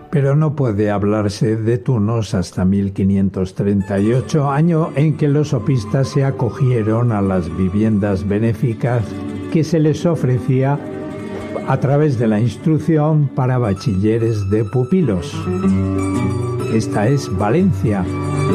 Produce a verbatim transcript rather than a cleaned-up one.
Pero no puede hablarse de tunos hasta mil quinientos treinta y ocho, año en que los sopistas se acogieron a las viviendas benéficas que se les ofrecía a través de la instrucción para bachilleres de pupilos. Esta es Valencia,